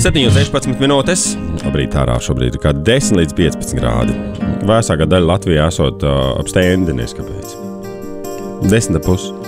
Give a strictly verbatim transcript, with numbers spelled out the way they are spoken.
septiņi sešpadsmit minūtes. Labrīt, ārā šobrīd ir kā desmit līdz piecpadsmit grādi. Vēsākā daļa Latvijā esot uh, ap stendi, nes kāpēc. Desmit pus.